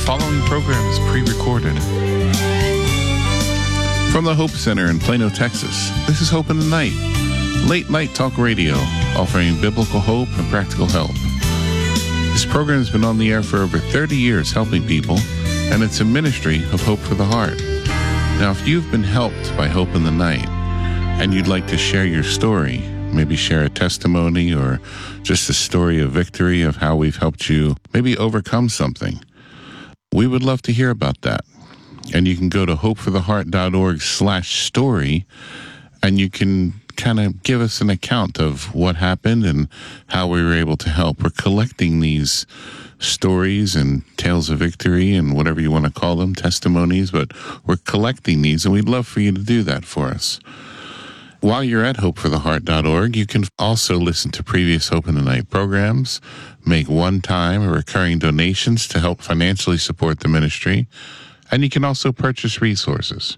following program is pre-recorded. From the Hope Center in Plano, Texas, this is Hope in the Night, late night talk radio, offering biblical hope and practical help. This program has been on the air for over 30 years helping people, and it's a ministry of Hope for the Heart. Now, if you've been helped by Hope in the Night, and you'd like to share your story, maybe share a testimony or just a story of victory of how we've helped you maybe overcome something, we would love to hear about that. And you can go to hopefortheheart.org/story, and you can kind of give us an account of what happened and how we were able to help. We're collecting these stories and tales of victory and whatever you want to call them, testimonies, but we're collecting these, and we'd love for you to do that for us. While you're at hopefortheheart.org, you can also listen to previous Hope in the Night programs, make one-time or recurring donations to help financially support the ministry, and you can also purchase resources.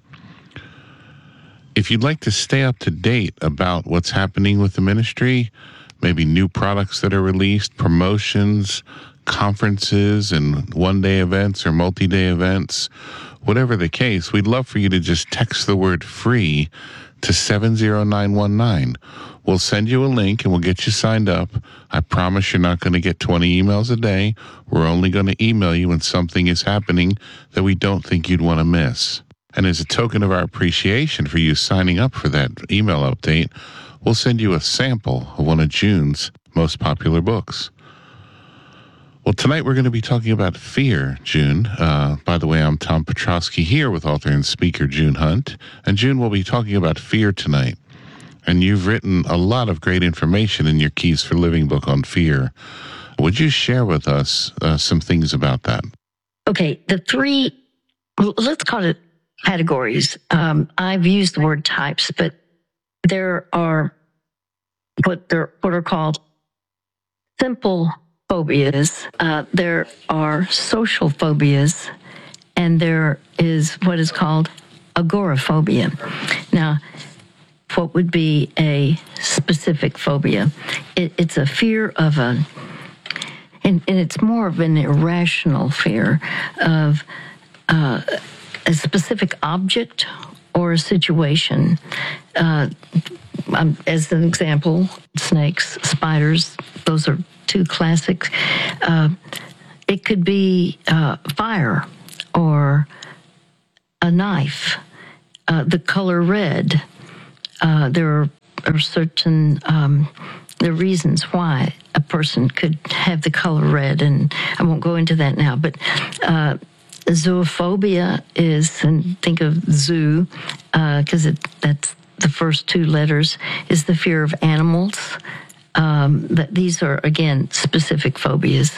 If you'd like to stay up to date about what's happening with the ministry, maybe new products that are released, promotions, conferences, and one-day events or multi-day events, whatever the case, we'd love for you to just text the word FREE to 70919. We'll send you a link and we'll get you signed up. I promise you're not going to get 20 emails a day. We're only going to email you when something is happening that we don't think you'd want to miss. And as a token of our appreciation for you signing up for that email update, we'll send you a sample of one of June's most popular books. Well, tonight we're going to be talking about fear, June. By the way, I'm Tom Petrosky here with author and speaker June Hunt. And June will be talking about fear tonight. And you've written a lot of great information in your Keys for Living book on fear. Would you share with us some things about that? Okay, the three, let's call it categories. I've used the word types, but there are what are called simple phobias, there are social phobias, and there is what is called agoraphobia. Now, what would be a specific phobia? It's a fear of and it's more of an irrational fear of a specific object or a situation. As an example, snakes, spiders, those are two classics. It could be fire or a knife, the color red. There are certain the reasons why a person could have the color red, and I won't go into that now, but zoophobia is, and think of zoo, because that's the first two letters, is the fear of animals. That these are, again, specific phobias.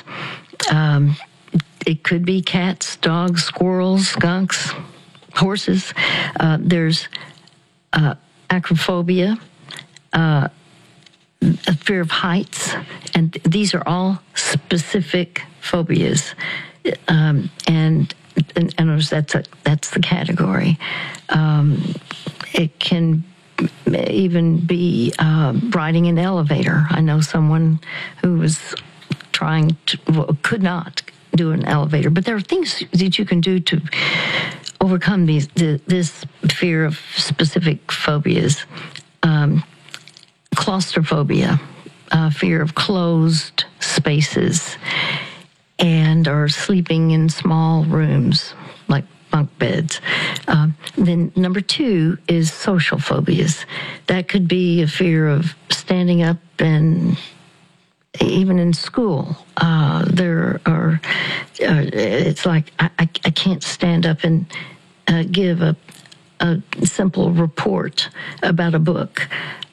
It could be cats, dogs, squirrels, skunks, horses. There's acrophobia, a fear of heights, and these are all specific phobias. And that's the category. It can even be riding an elevator. I know someone who was could not do an elevator, but there are things that you can do to overcome this fear of specific phobias. Claustrophobia, fear of closed spaces, or sleeping in small rooms like bunk beds. Then number two is social phobias. That could be a fear of standing up, and even in school, there are, it's like, I can't stand up and give a simple report about a book.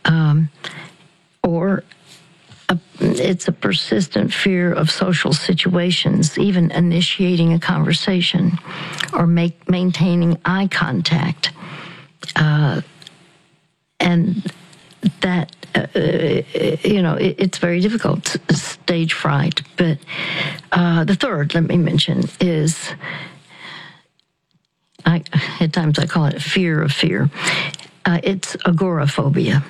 Or it's a persistent fear of social situations, even initiating a conversation or maintaining eye contact. And that, it's very difficult, stage fright. But the third, let me mention, is, at times I call it fear of fear. It's agoraphobia.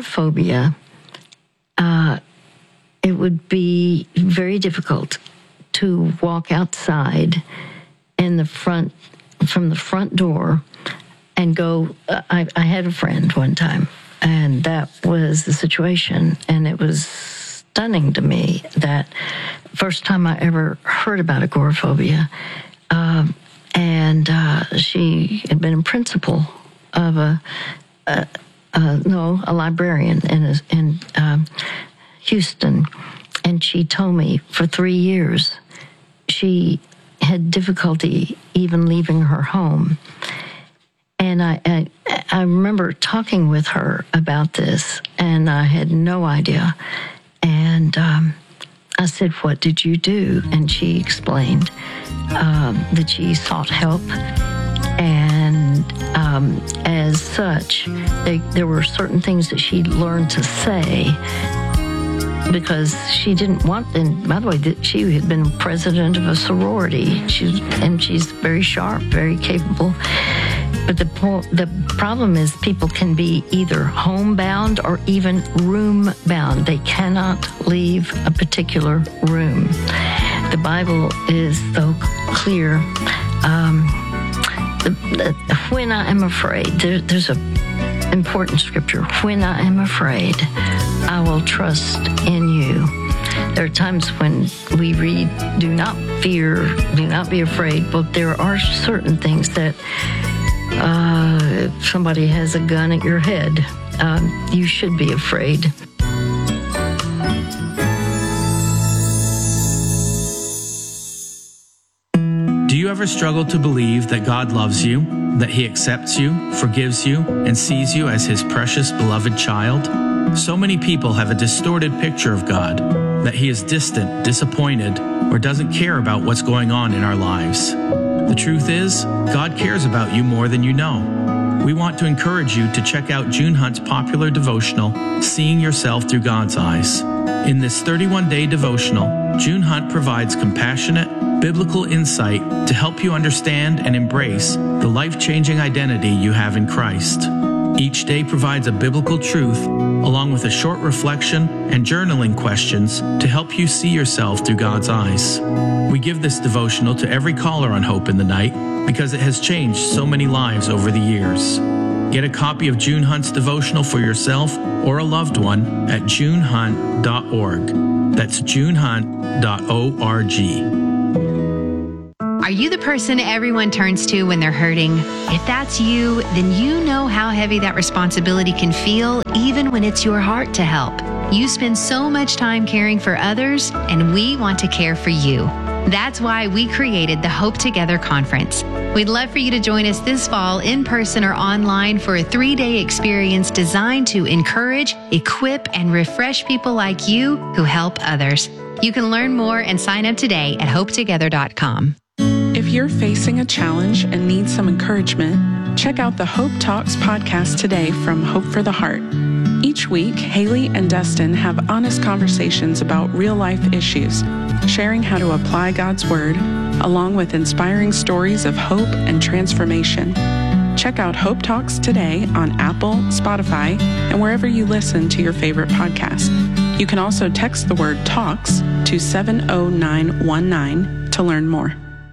Agoraphobia, it would be very difficult to walk outside from the front door and go. I had a friend one time, and that was the situation. And it was stunning to me that first time I ever heard about agoraphobia. And she had been a principal of a librarian in Houston. And she told me for 3 years she had difficulty even leaving her home. And I remember talking with her about this, and I had no idea. And I said, "What did you do?" And she explained that she sought help. And as such, there were certain things that she learned to say because she didn't want, and by the way, she had been president of a sorority. She's very sharp, very capable. But the problem is people can be either homebound or even room-bound. They cannot leave a particular room. The Bible is so clear. When I am afraid, there's an important scripture. When I am afraid, I will trust in you. There are times when we read, do not fear, do not be afraid, but there are certain things that if somebody has a gun at your head, you should be afraid. Do you ever struggle to believe that God loves you, that He accepts you, forgives you, and sees you as His precious, beloved child? So many people have a distorted picture of God, that He is distant, disappointed, or doesn't care about what's going on in our lives. The truth is, God cares about you more than you know. We want to encourage you to check out June Hunt's popular devotional, Seeing Yourself Through God's Eyes. In this 31-day devotional, June Hunt provides compassionate, biblical insight to help you understand and embrace the life-changing identity you have in Christ. Each day provides a biblical truth, along with a short reflection and journaling questions to help you see yourself through God's eyes. We give this devotional to every caller on Hope in the Night because it has changed so many lives over the years. Get a copy of June Hunt's devotional for yourself or a loved one at junehunt.org. That's junehunt.org. Are you the person everyone turns to when they're hurting? If that's you, then you know how heavy that responsibility can feel, even when it's your heart to help. You spend so much time caring for others, and we want to care for you. That's why we created the Hope Together Conference. We'd love for you to join us this fall in person or online for a 3-day experience designed to encourage, equip, and refresh people like you who help others. You can learn more and sign up today at hopetogether.com. If you're facing a challenge and need some encouragement, check out the Hope Talks podcast today from Hope for the Heart. Each week, Haley and Dustin have honest conversations about real-life issues, sharing how to apply God's Word, along with inspiring stories of hope and transformation. Check out Hope Talks today on Apple, Spotify, and wherever you listen to your favorite podcast. You can also text the word TALKS to 70919 to learn more.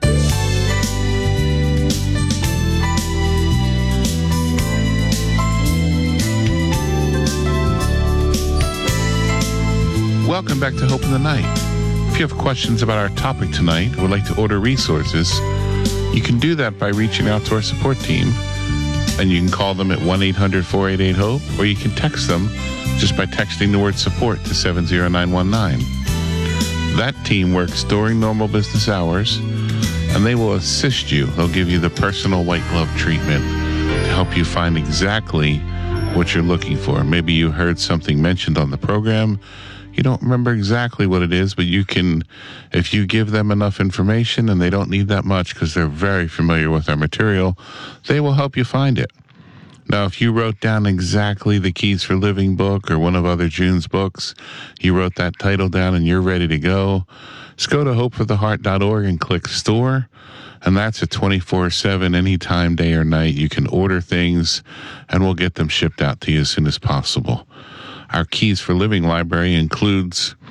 Welcome back to Hope in the Night. If you have questions about our topic tonight or would like to order resources, you can do that by reaching out to our support team. And you can call them at 1-800-488-HOPE, or you can text them just by texting the word support to 70919. That team works during normal business hours, and they will assist you. They'll give you the personal white glove treatment to help you find exactly what you're looking for. Maybe you heard something mentioned on the program. You don't remember exactly what it is, but you can, if you give them enough information, and they don't need that much because they're very familiar with our material, they will help you find it. Now, if you wrote down exactly the Keys for Living book or one of other June's books, you wrote that title down and you're ready to go, just go to hopefortheheart.org and click store. And that's a 24/7, anytime, day or night. You can order things and we'll get them shipped out to you as soon as possible. Our Keys for Living library includes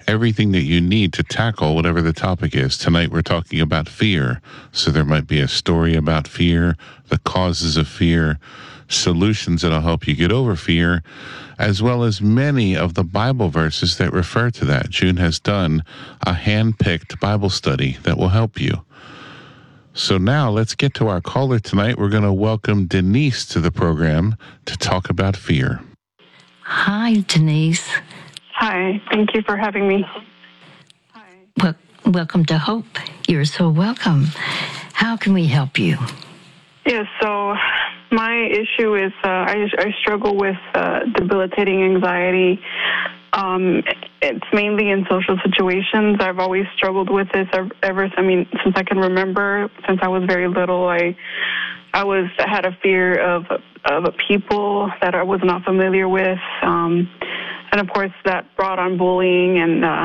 everything that you need to tackle whatever the topic is. Tonight we're talking about fear. So there might be a story about fear, the causes of fear, solutions that'll help you get over fear, as well as many of the Bible verses that refer to that. June has done a hand-picked Bible study that will help you. So now let's get to our caller tonight. We're going to welcome Denise to the program to talk about fear. Hi, Denise. Hi, thank you for having me. Well, welcome to Hope. You're so welcome. How can we help you? Yeah, so my issue is I struggle with debilitating anxiety. It's mainly in social situations. I've always struggled with this since I can remember. Since I was very little, I had a fear of people that I was not familiar with, and of course that brought on bullying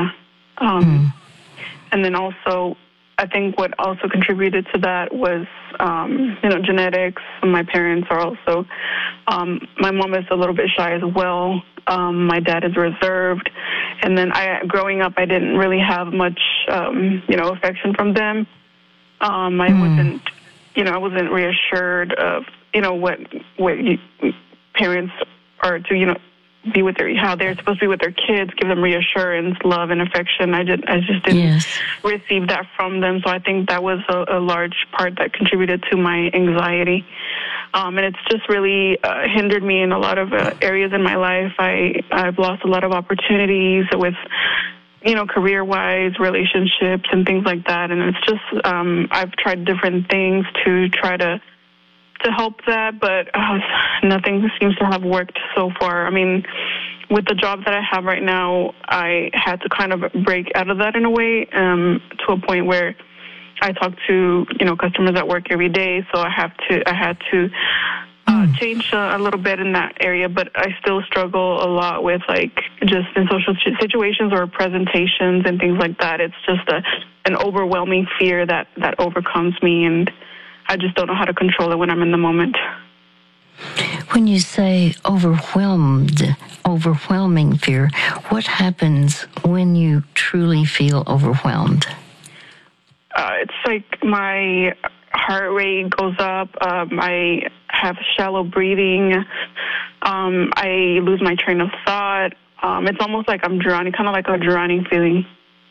and then also I think what also contributed to that was genetics. My parents are also my mom is a little bit shy as well. My dad is reserved, and then growing up I didn't really have much affection from them. I wasn't reassured of what parents are to be with how they're supposed to be with their kids, give them reassurance, love, and affection. I just didn't receive that from them. So I think that was a large part that contributed to my anxiety. And it's just really hindered me in a lot of areas in my life. I've lost a lot of opportunities with, career-wise, relationships, and things like that. And it's just I've tried different things to try to help that, but nothing seems to have worked so far. I mean, with the job that I have right now, I had to kind of break out of that in a way, to a point where I talk to, customers at work every day, so I had to change a little bit in that area, but I still struggle a lot with, just in social situations or presentations and things like that. It's just an overwhelming fear that overcomes me, and I just don't know how to control it when I'm in the moment. When you say overwhelming fear, what happens when you truly feel overwhelmed? It's like my heart rate goes up. I have shallow breathing. I lose my train of thought. It's almost like I'm drowning, kind of like a drowning feeling.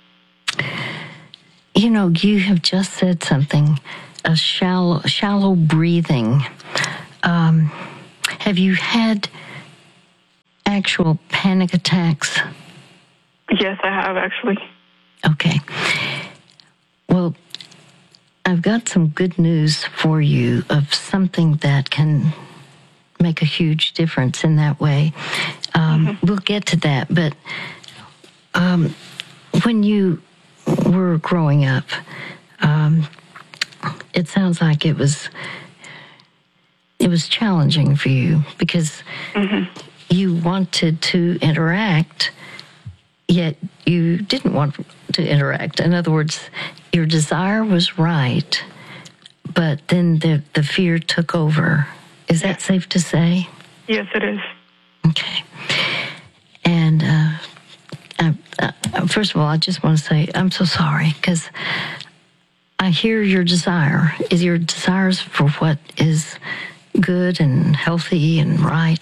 You have just said something. A shallow breathing. Have you had actual panic attacks? Yes, I have, actually. Okay. Well, I've got some good news for you of something that can make a huge difference in that way. We'll get to that, but when you were growing up, it sounds like it was challenging for you because you wanted to interact, yet you didn't want to interact. In other words, your desire was right, but then the fear took over. Is that safe to say? Yes, it is. Okay. And first of all, I just want to say I'm so sorry because I hear your desire. Your desires for what is good and healthy and right.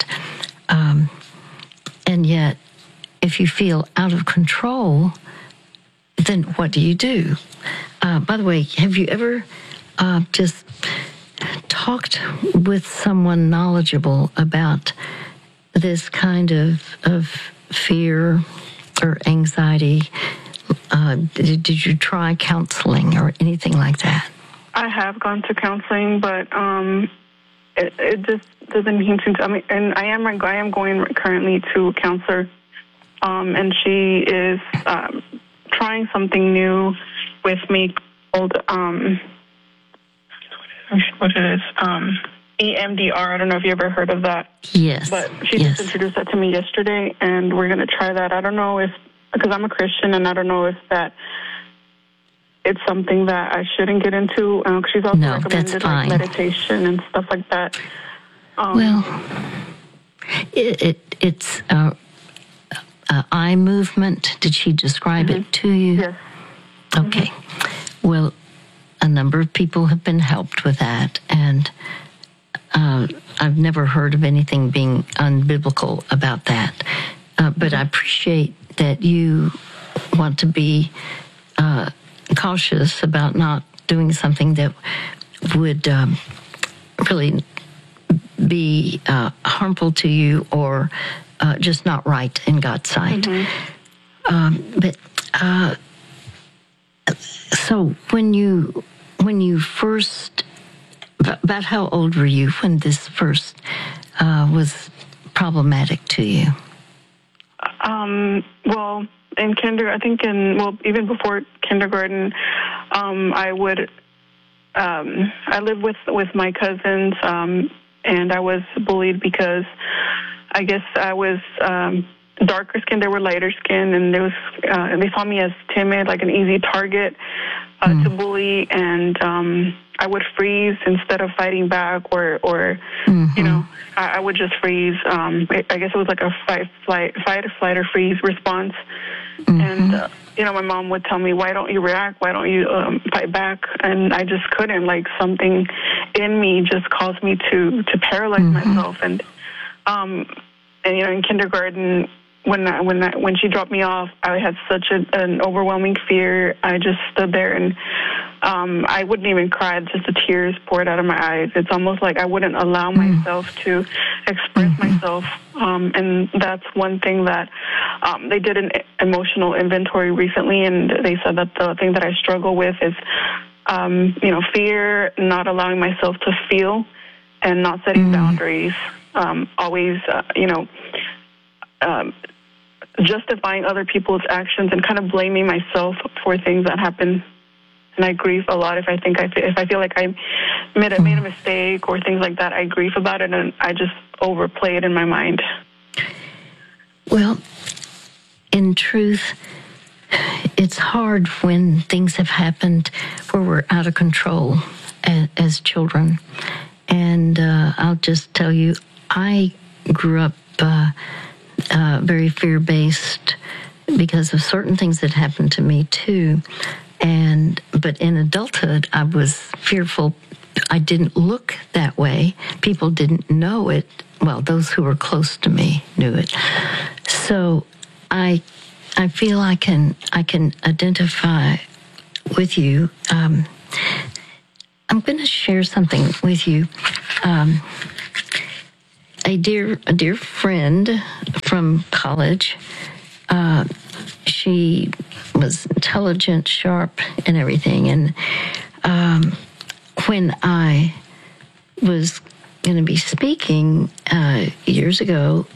And yet, if you feel out of control, then what do you do? By the way, have you ever just talked with someone knowledgeable about this kind of fear or anxiety? Did you try counseling or anything like that? I have gone to counseling, but it just doesn't seem to. I mean, and I am going currently to a counselor, and she is trying something new with me called what it is, EMDR. I don't know if you ever heard of that. Yes. But she just introduced that to me yesterday, and we're going to try that. I don't know if, because I'm a Christian, and I don't know if that it's something that I shouldn't get into. She's also recommended like meditation and stuff like that. Well, it's eye movement. Did she describe it to you? Yes. Okay. Well, a number of people have been helped with that, and I've never heard of anything being unbiblical about that. But I appreciate that you want to be cautious about not doing something that would really be harmful to you or just not right in God's sight. So when you first, about how old were you when this first was problematic to you? Well, in even before kindergarten, I lived with my cousins, and I was bullied because I guess I was darker skinned. They were lighter skinned, and they saw me as timid, like an easy target to bully, and I would freeze instead of fighting back, or I would just freeze. I guess it was like a fight, flight, or freeze response. And my mom would tell me, "Why don't you react? Why don't you fight back?" And I just couldn't. Like, something in me just caused me to paralyze myself. And in kindergarten, when she dropped me off, I had such an overwhelming fear. I just stood there, and I wouldn't even cry. Just the tears poured out of my eyes. It's almost like I wouldn't allow myself to express myself. And that's one thing that they did an emotional inventory recently, and they said that the thing that I struggle with is, fear, not allowing myself to feel, and not setting boundaries. Always, justifying other people's actions and kind of blaming myself for things that happen. And I grieve a lot if I feel like I made a mistake or things like that. I grieve about it, and I just overplay it in my mind. Well, in truth, it's hard when things have happened where we're out of control as children. And I'll just tell you, I grew up very fear-based because of certain things that happened to me too. But in adulthood, I was fearful. I didn't look that way. People didn't know it. Well, those who were close to me knew it. So I feel I can identify with you. I'm going to share something with you. A dear friend from college. She was intelligent, sharp, and everything. And when I was going to be speaking many years ago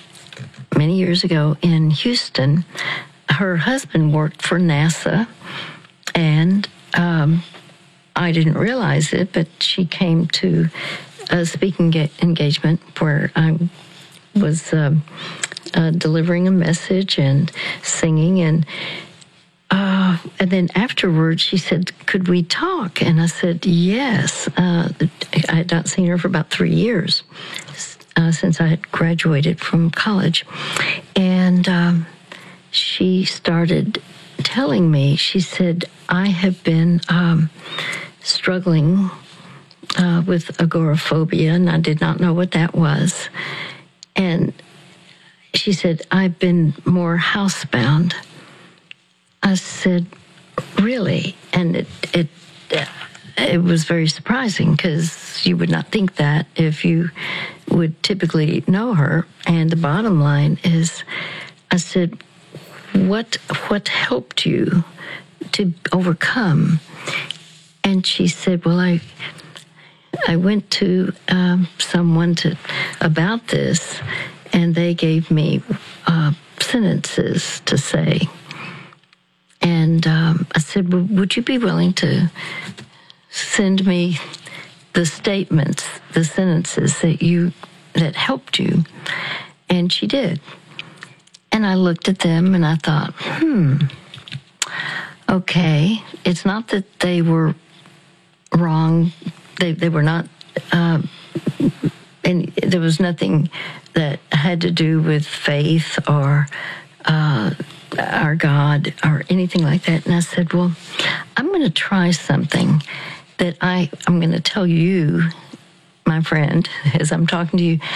in Houston, her husband worked for NASA, and I didn't realize it, but she came to a speaking engagement where I was delivering a message and singing, and then afterwards she said, "Could we talk?" And I said, "Yes." I had not seen her for about 3 years since I had graduated from college, and she started telling me. She said, "I have been struggling with agoraphobia, and I did not know what that was." And she said, "I've been more housebound." I said, "Really?" And it was very surprising because you would not think that if you would typically know her. And the bottom line is, I said, what helped you to overcome? And she said, "Well, I went to someone about this, and they gave me sentences to say." And I said, "Well, would you be willing to send me the statements, the sentences that helped you?" And she did. And I looked at them and I thought, okay, it's not that they were wrong. They were not, and there was nothing that had to do with faith or our God or anything like that. And I said, well, I'm going to try something that I'm going to tell you, my friend, as I'm talking to you.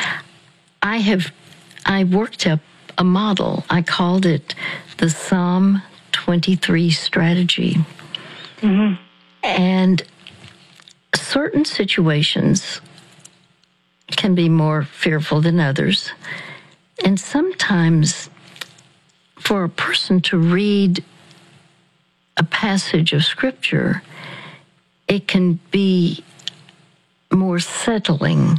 I worked up a model. I called it the Psalm 23 strategy. Mm-hmm. And certain situations can be more fearful than others. And sometimes for a person to read a passage of Scripture, it can be more settling.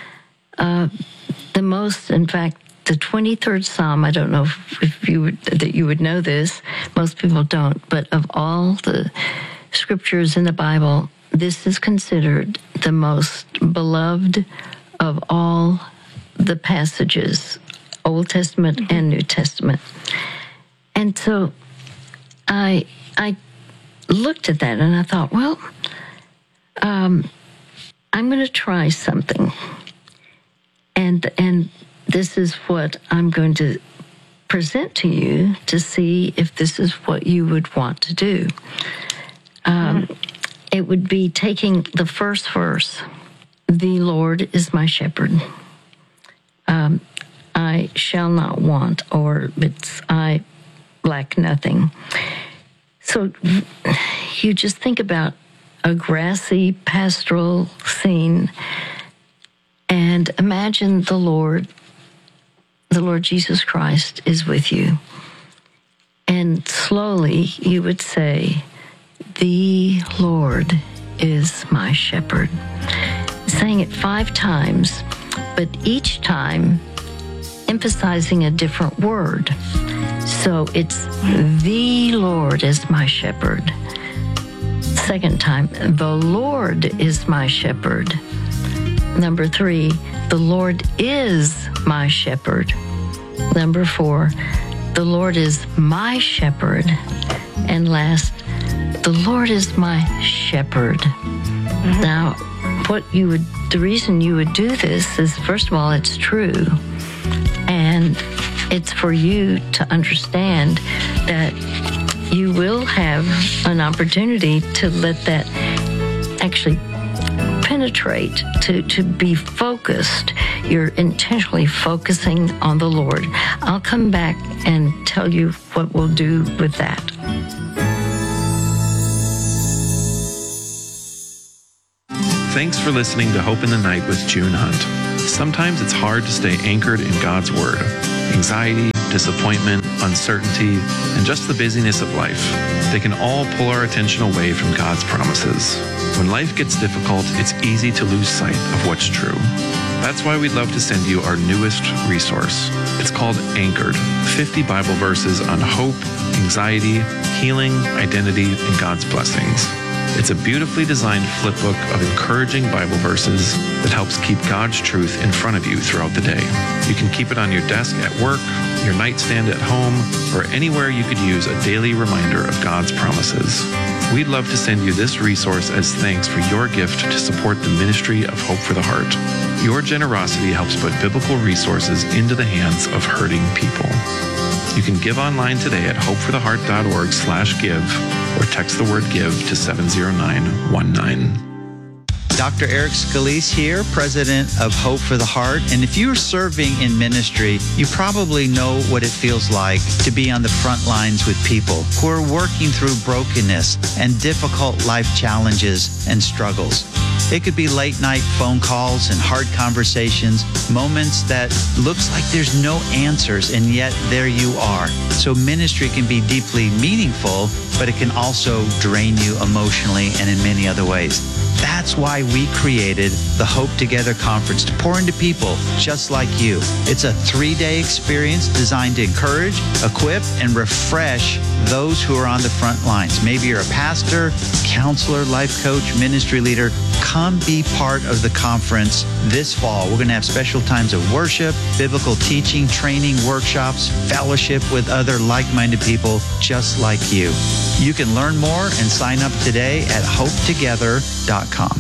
In fact, the 23rd Psalm, I don't know if you would know this, most people don't, but of all the scriptures in the Bible, this is considered the most beloved of all the passages, Old Testament and New Testament. And so I looked at that and I thought, well, I'm going to try something. And this is what I'm going to present to you to see if this is what you would want to do. It would be taking the first verse, the Lord is my shepherd. I shall not want, or I lack nothing. So you just think about a grassy pastoral scene and imagine the Lord Jesus Christ is with you. And slowly you would say, the Lord is my shepherd. Saying it 5 times, but each time emphasizing a different word. So it's the Lord is my shepherd. Second time, the Lord is my shepherd. Number 3, the Lord is my shepherd. Number 4, the Lord is my shepherd. And last, the Lord is my shepherd. Mm-hmm. Now, the reason you would do this is, first of all, it's true. And it's for you to understand that you will have an opportunity to let that actually penetrate, to be focused. You're intentionally focusing on the Lord. I'll come back and tell you what we'll do with that. Thanks for listening to Hope in the Night with June Hunt. Sometimes it's hard to stay anchored in God's Word. Anxiety, disappointment, uncertainty, and just the busyness of life. They can all pull our attention away from God's promises. When life gets difficult, it's easy to lose sight of what's true. That's why we'd love to send you our newest resource. It's called Anchored, 50 Bible verses on hope, anxiety, healing, identity, and God's blessings. It's a beautifully designed flip book of encouraging Bible verses that helps keep God's truth in front of you throughout the day. You can keep it on your desk at work, your nightstand at home, or anywhere you could use a daily reminder of God's promises. We'd love to send you this resource as thanks for your gift to support the ministry of Hope for the Heart. Your generosity helps put biblical resources into the hands of hurting people. You can give online today at hopefortheheart.org/give or text the word give to 70919. Dr. Eric Scalise here, president of Hope for the Heart. And if you're serving in ministry, you probably know what it feels like to be on the front lines with people who are working through brokenness and difficult life challenges and struggles. It could be late night phone calls and hard conversations, moments that looks like there's no answers, and yet there you are. So ministry can be deeply meaningful, but it can also drain you emotionally and in many other ways. That's why we created the Hope Together Conference to pour into people just like you. It's a 3-day experience designed to encourage, equip, and refresh those who are on the front lines. Maybe you're a pastor, counselor, life coach, ministry leader. Come be part of the conference this fall. We're going to have special times of worship, biblical teaching, training, workshops, fellowship with other like-minded people just like you. You can learn more and sign up today at hopetogether.com.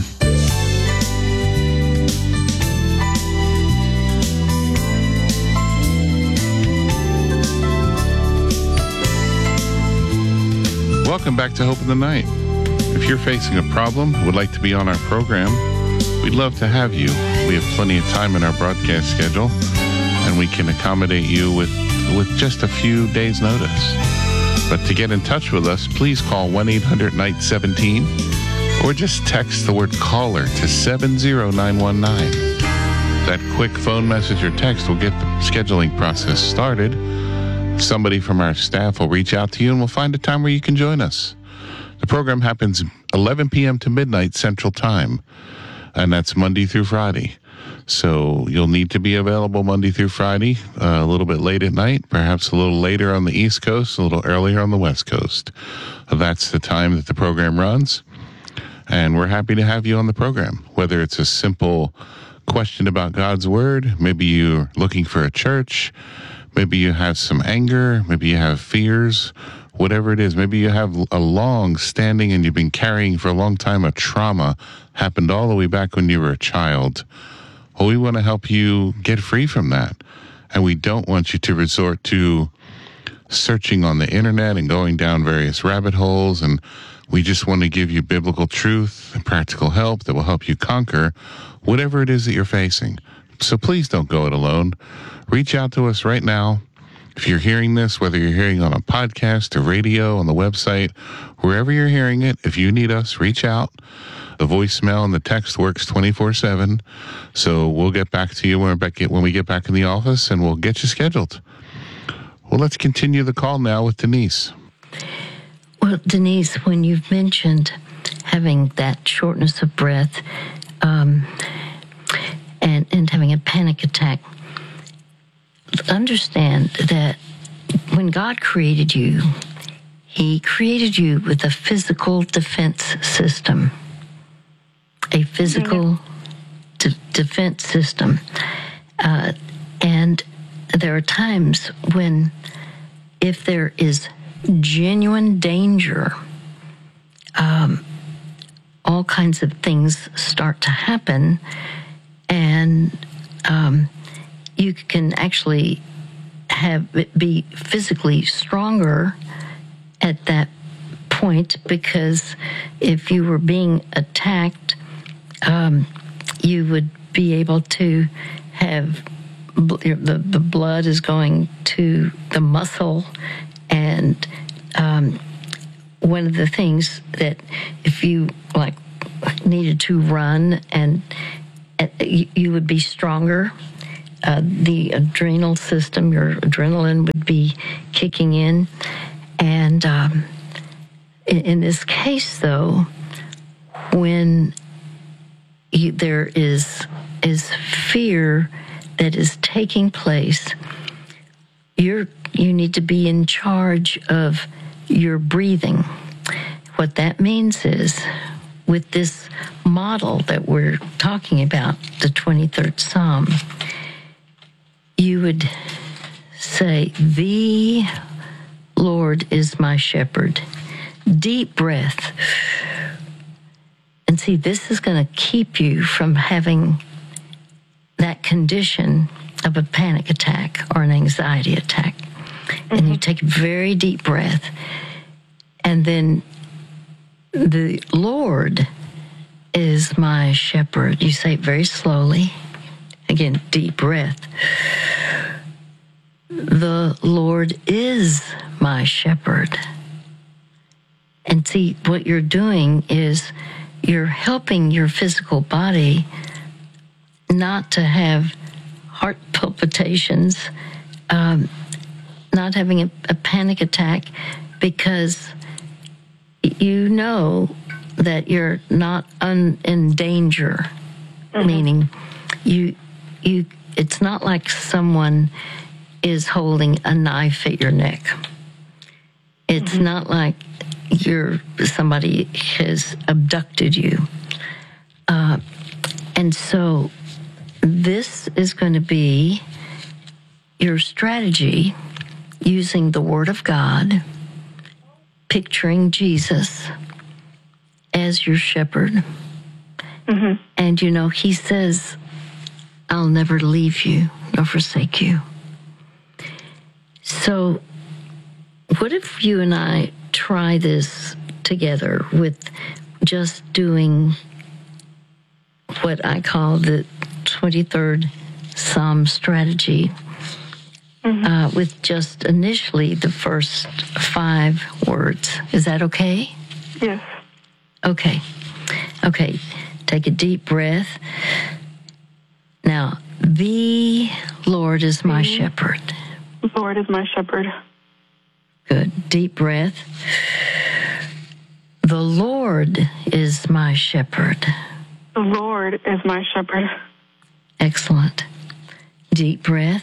welcome back to Hope in the Night. If you're facing a problem, would like to be on our program, we'd love to have you. We have plenty of time in our broadcast schedule, and we can accommodate you with just a few days' notice. But to get in touch with us, please call 1-800-NIGHT-17 or just text the word caller to 70919. That quick phone message or text will get the scheduling process started. Somebody from our staff will reach out to you and we'll find a time where you can join us. The program happens 11 p.m. to midnight Central Time, and that's Monday through Friday. So you'll need to be available Monday through Friday, a little bit late at night, perhaps a little later on the East Coast, a little earlier on the West Coast. That's the time that the program runs, and we're happy to have you on the program, whether it's a simple question about God's Word, maybe you're looking for a church, maybe you have some anger, maybe you have fears, whatever it is. Maybe you have a long-standing and you've been carrying for a long time a trauma, happened all the way back when you were a child. Well, we want to help you get free from that. And we don't want you to resort to searching on the internet and going down various rabbit holes. And we just want to give you biblical truth and practical help that will help you conquer whatever it is that you're facing. So please don't go it alone. Reach out to us right now. If you're hearing this, whether you're hearing on a podcast or radio, on the website, wherever you're hearing it, if you need us, reach out. The voicemail and the text works 24/7. So we'll get back to you when we get back in the office, and we'll get you scheduled. Well, let's continue the call now with Denise. Well, Denise, when you've mentioned having that shortness of breath and having a panic attack, understand that when God created you, He created you with a physical defense system. A physical defense system. And there are times when, if there is genuine danger, all kinds of things start to happen, and you can actually be physically stronger at that point, because if you were being attacked, you would be able to have the blood is going to the muscle, and one of the things that if you needed to run, and you would be stronger. The adrenal system, your adrenaline would be kicking in. And in this case, though, when there is fear that is taking place, you need to be in charge of your breathing. What that means is, with this model that we're talking about, the 23rd Psalm, you would say, "The Lord is my shepherd." Deep breath. And see, this is going to keep you from having that condition of a panic attack or an anxiety attack. And you take a very deep breath. And then, "The Lord is my shepherd." You say it very slowly. Again, deep breath. "The Lord is my shepherd." And see, what you're doing is you're helping your physical body not to have heart palpitations, not having a panic attack, because you know that you're not in danger. Meaning, it's not like someone is holding a knife at your neck. It's not like somebody has abducted you. And so this is going to be your strategy, using the Word of God, picturing Jesus as your shepherd. And He says, "I'll never leave you nor forsake you." So what if you and I try this together with just doing what I call the 23rd Psalm strategy, with just initially the first 5 words. Is that okay? Yes. Okay. Take a deep breath. Now, the Lord is my shepherd. The Lord is my shepherd. Good. Deep breath. The Lord is my shepherd. The Lord is my shepherd. Excellent. Deep breath.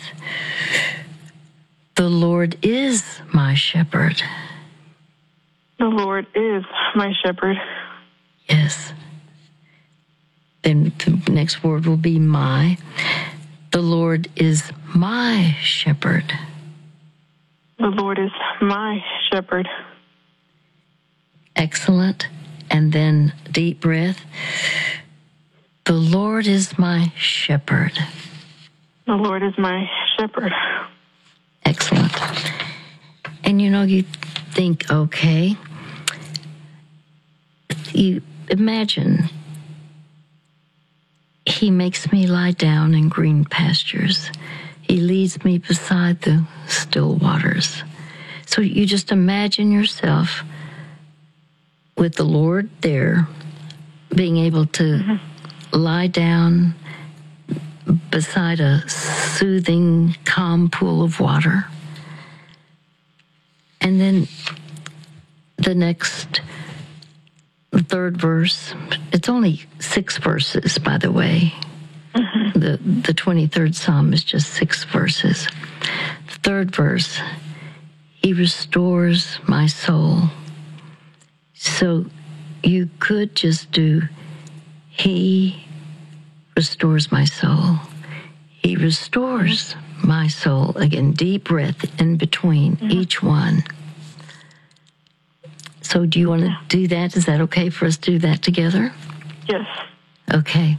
The Lord is my shepherd. The Lord is my shepherd. Yes. Then the next word will be my. The Lord is my shepherd. The Lord is my shepherd. Excellent. And then deep breath. The Lord is my shepherd. The Lord is my shepherd. Excellent. And you think, okay, you imagine He makes me lie down in green pastures. He leads me beside the still waters. So you just imagine yourself with the Lord there, being able to lie down beside a soothing, calm pool of water. And then the third verse, it's only 6 verses, by the way. The 23rd Psalm is just 6 verses. The third verse, He restores my soul. So you could just do, He restores my soul. He restores my soul. Again, deep breath in between each one. So do you want to do that? Is that okay for us to do that together? Yes. Okay.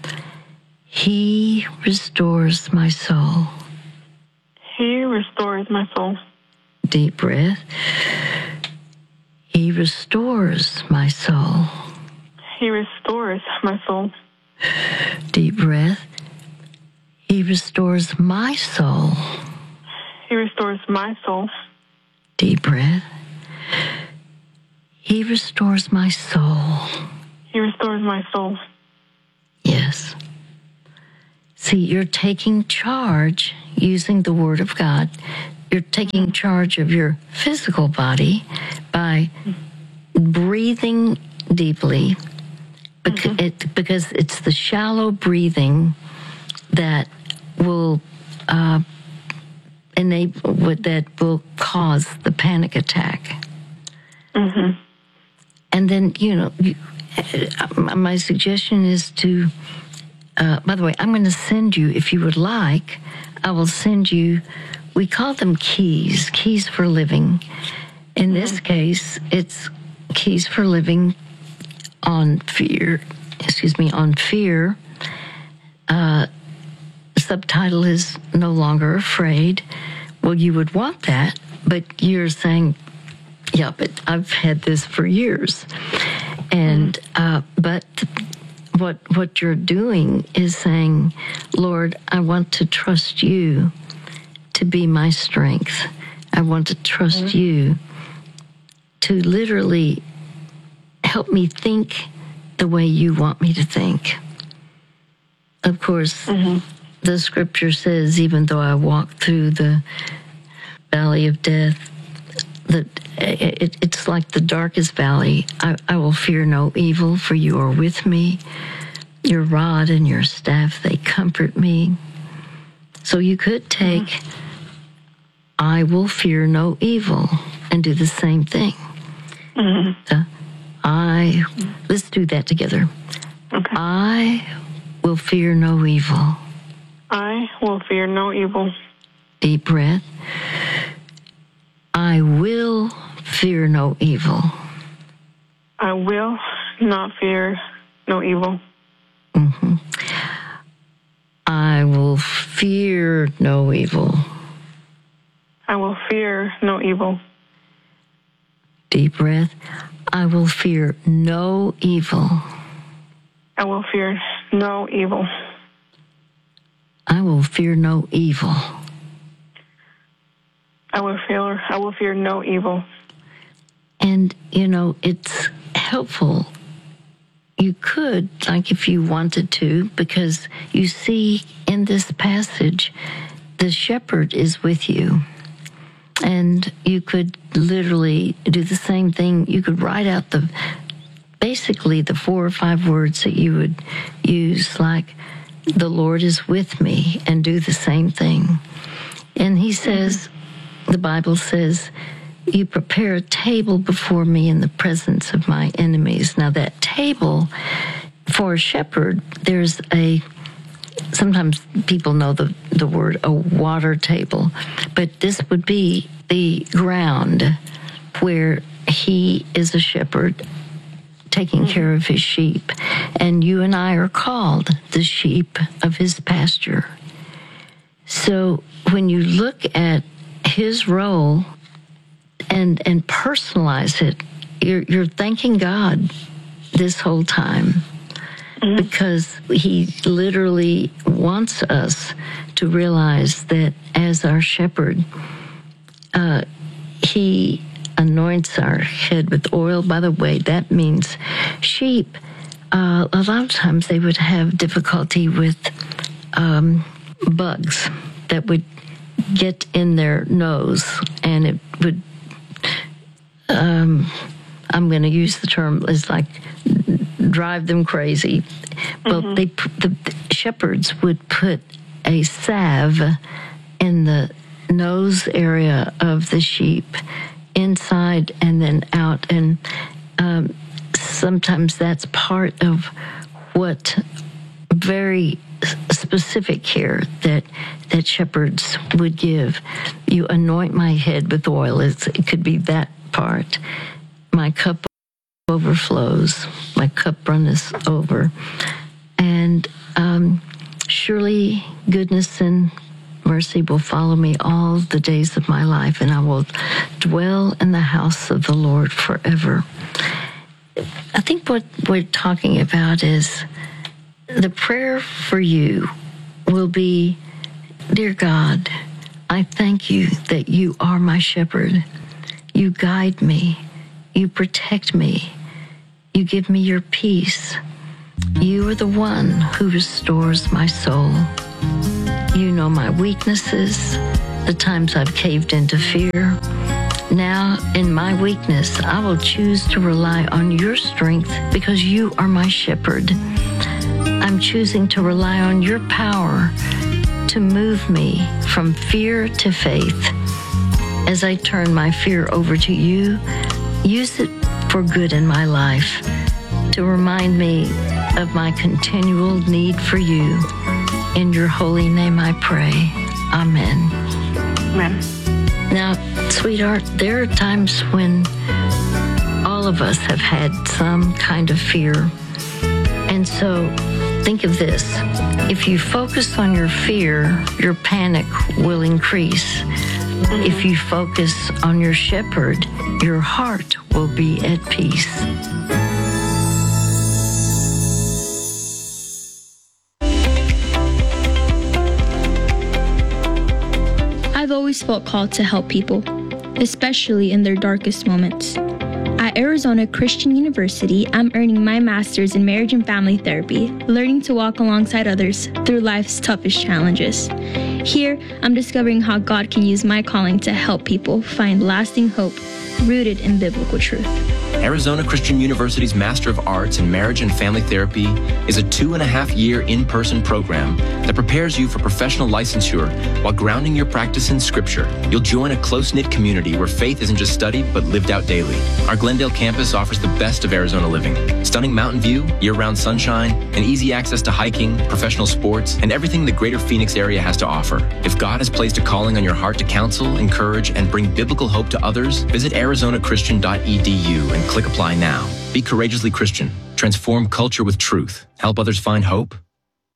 He restores my soul. He restores my soul. Deep breath. He restores my soul. He restores my soul. Deep breath. He restores my soul. He restores my soul. Deep breath. He restores my soul. He restores my soul. Yes. See, you're taking charge using the Word of God. You're taking charge of your physical body by breathing deeply, because it's the shallow breathing that will will cause the panic attack. And then, my suggestion is to, by the way, I'm going to send you, if you would like, I will send you, we call them keys for living. In this case, it's Keys for Living on fear. Subtitle is No Longer Afraid. Well, you would want that, but you're saying, yeah, but I've had this for years. And, but what you're doing is saying, Lord, I want to trust you to be my strength. I want to trust you to literally help me think the way you want me to think. Of course, the scripture says, even though I walk through the valley of death, that it's like the darkest valley. I will fear no evil, for you are with me. Your rod and your staff, they comfort me. So you could take, I will fear no evil, and do the same thing. Let's do that together. Okay. I will fear no evil. I will fear no evil. Deep breath. I will fear no evil. I will not fear no evil. I will fear no evil. I will fear no evil. Deep breath. I will fear no evil. I will fear no evil. I will fear no evil. I will fear no evil. And, it's helpful. You could, like if you wanted to, because you see in this passage, the shepherd is with you. And you could literally do the same thing. You could write out basically the 4 or 5 words that you would use, like, the Lord is with me, and do the same thing. And he says, the Bible says, you prepare a table before me in the presence of my enemies. Now that table, for a shepherd, sometimes people know the word a water table, but this would be the ground where he is a shepherd taking care of his sheep. And you and I are called the sheep of his pasture. So when you look at his role and personalize it, you're thanking God this whole time, because he literally wants us to realize that as our shepherd, he anoints our head with oil. By the way, that means sheep, a lot of times they would have difficulty with bugs that would get in their nose, and it would, I'm going to use the term, is like drive them crazy. Well, the shepherds would put a salve in the nose area of the sheep, inside and then out. And sometimes that's part of what very specific care that shepherds would give. You anoint my head with oil. It could be that part. My cup overflows. My cup runneth over. And surely goodness and mercy will follow me all the days of my life, and I will dwell in the house of the Lord forever. I think what we're talking about is the prayer for you will be, dear God, I thank you that you are my shepherd. You guide me. You protect me. You give me your peace. You are the one who restores my soul. You know my weaknesses, the times I've caved into fear. Now, in my weakness, I will choose to rely on your strength because you are my shepherd. I'm choosing to rely on your power to move me from fear to faith. As I turn my fear over to you, use it for good in my life, to remind me of my continual need for you. In your holy name I pray. Amen. Amen. Now, sweetheart, there are times when all of us have had some kind of fear. And so think of this. If you focus on your fear, your panic will increase. If you focus on your shepherd, your heart will be at peace. I've always felt called to help people, especially in their darkest moments. At Arizona Christian University, I'm earning my master's in marriage and family therapy, learning to walk alongside others through life's toughest challenges. Here, I'm discovering how God can use my calling to help people find lasting hope rooted in biblical truth. Arizona Christian University's Master of Arts in Marriage and Family Therapy is a 2.5-year in-person program that prepares you for professional licensure while grounding your practice in Scripture. You'll join a close-knit community where faith isn't just studied, but lived out daily. Our Glendale campus offers the best of Arizona living. Stunning mountain view, year-round sunshine, and easy access to hiking, professional sports, and everything the greater Phoenix area has to offer. If God has placed a calling on your heart to counsel, encourage, and bring biblical hope to others, visit arizonachristian.edu and click apply now. Be courageously Christian. Transform culture with truth. Help others find hope.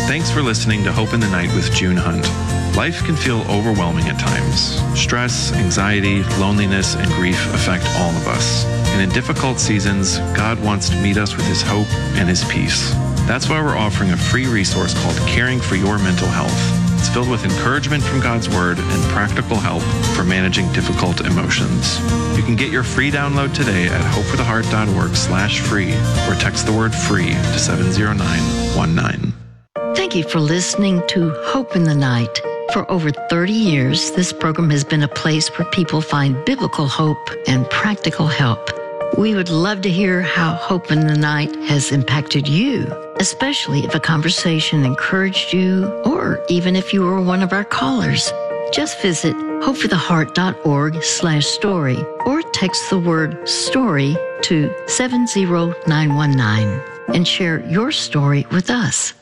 Thanks for listening to Hope in the Night with June Hunt. Life can feel overwhelming at times. Stress, anxiety, loneliness, and grief affect all of us. And in difficult seasons, God wants to meet us with His hope and His peace. That's why we're offering a free resource called Caring for Your Mental Health. It's filled with encouragement from God's Word and practical help for managing difficult emotions. You can get your free download today at hopefortheheart.org/free or text the word FREE to 70919. Thank you for listening to Hope in the Night. For over 30 years, this program has been a place where people find biblical hope and practical help. We would love to hear how Hope in the Night has impacted you, especially if a conversation encouraged you or even if you were one of our callers. Just visit hopefortheheart.org/story or text the word STORY to 70919 and share your story with us.